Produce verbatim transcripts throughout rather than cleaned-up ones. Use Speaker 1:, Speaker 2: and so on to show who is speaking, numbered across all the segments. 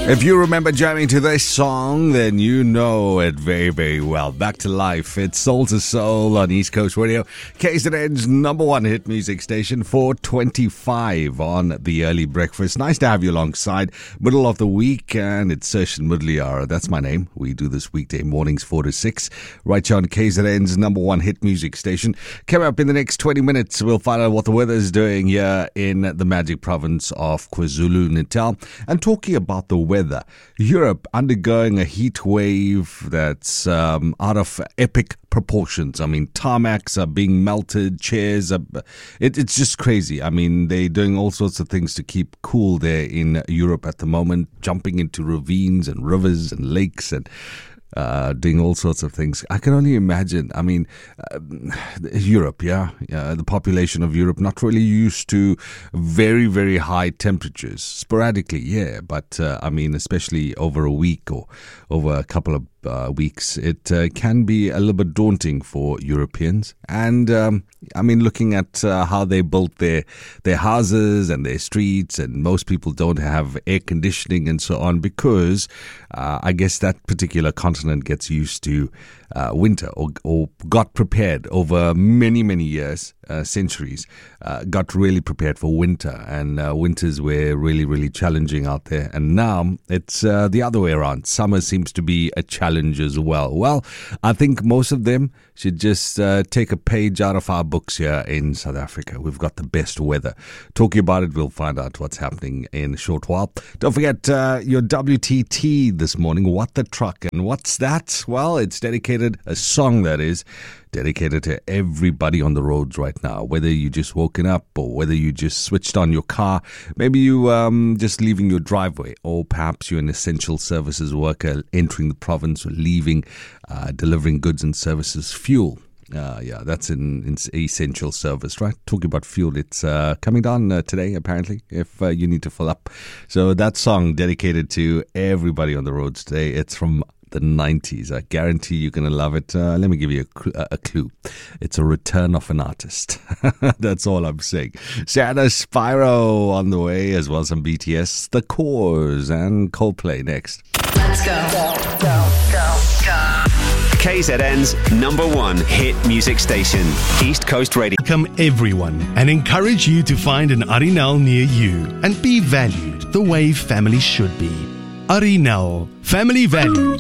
Speaker 1: If you remember jamming to this song, then you know it very, very well. Back to Life. It's Soul to Soul on East Coast Radio. K Z N's number one hit music station, four twenty-five on the early breakfast. Nice to have you alongside. Middle of the week, and it's Sershan Mudliar. That's my name. We do this weekday mornings, four to six, right here on K Z N's number one hit music station. Coming up in the next twenty minutes, we'll find out what the weather is doing here in the magic province of KwaZulu-Natal. And talking about the weather, Weather. Europe undergoing a heat wave that's um, out of epic proportions. I mean, tarmacs are being melted, chairs are... It, it's just crazy. I mean, they're doing all sorts of things to keep cool there in Europe at the moment, jumping into ravines and rivers and lakes and Uh, doing all sorts of things. I can only imagine. I mean, uh, Europe, yeah, yeah, the population of Europe not really used to very, very high temperatures. Sporadically, yeah, but uh, I mean, especially over a week or over a couple of uh, weeks, it uh, can be a little bit daunting for Europeans. And um, I mean, looking at uh, how they built their their houses and their streets, and most people don't have air conditioning and so on because uh, I guess that particular continent gets used to uh, winter or, or got prepared over many, many years, uh, centuries, uh, got really prepared for winter. And uh, winters were really, really challenging out there. And now it's uh, the other way around. Summer seems to be a challenge as well. Well, I think most of them should just uh, take a page out of our books here in South Africa. We've got the best weather. Talking about it, we'll find out what's happening in a short while. Don't forget uh, your W T T this morning. What the Truck. And what's that? Well, it's dedicated, a song that is, dedicated to everybody on the roads right now, whether you just woken up or whether you just switched on your car, maybe you um just leaving your driveway, or perhaps you're an essential services worker entering the province or leaving, uh, delivering goods and services, fuel. Uh, yeah, that's an, an essential service, right? Talking about fuel, it's uh, coming down uh, today, apparently, if uh, you need to fill up. So that song dedicated to everybody on the roads today. It's from the nineties. I guarantee you're going to love it. Uh, let me give you a, a clue. It's a return of an artist. That's all I'm saying. Santa Spyro on the way, as well as some B T S, The Cause, and Coldplay next.
Speaker 2: Let's go. Go, go, go, go.
Speaker 3: K Z N's number one hit music station, East Coast Radio.
Speaker 4: Welcome everyone and encourage you to find an Arinal near you and be valued the way family should be. Arinal, family values.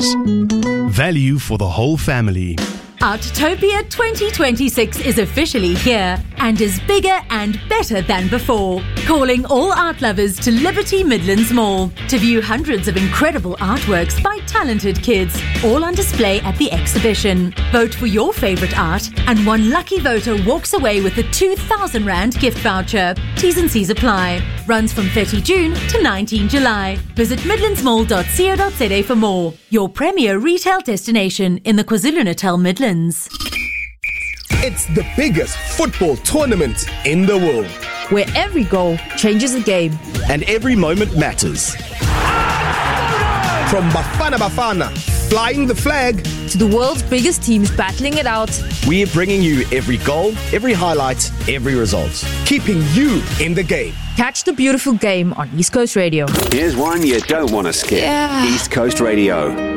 Speaker 4: Value for the whole family.
Speaker 5: Artopia twenty twenty-six is officially here and is bigger and better than before. Calling all art lovers to Liberty Midlands Mall to view hundreds of incredible artworks by talented kids, all on display at the exhibition. Vote for your favourite art and one lucky voter walks away with a two thousand rand gift voucher. T's and C's apply. Runs from thirty June to nineteen July. Visit midlands mall dot co dot za for more. Your premier retail destination in the KwaZulu-Natal Midlands.
Speaker 6: It's the biggest football tournament in the world,
Speaker 7: where every goal changes the game
Speaker 6: and every moment matters. From Bafana Bafana, flying the flag,
Speaker 7: to the world's biggest teams battling it out,
Speaker 6: we're bringing you every goal, every highlight, every result, keeping you in the game.
Speaker 7: Catch the beautiful game on East Coast Radio.
Speaker 3: Here's one you don't want to skip.
Speaker 7: Yeah.
Speaker 3: East Coast Radio.